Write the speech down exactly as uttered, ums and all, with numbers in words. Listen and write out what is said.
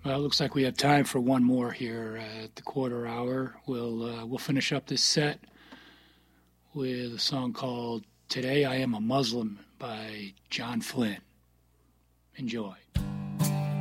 Well, it looks like we have time for one more here uh, at the quarter hour. We'll uh, we'll finish up this set with a song called "Today I Am a Muslim" by John Flynn. Enjoy.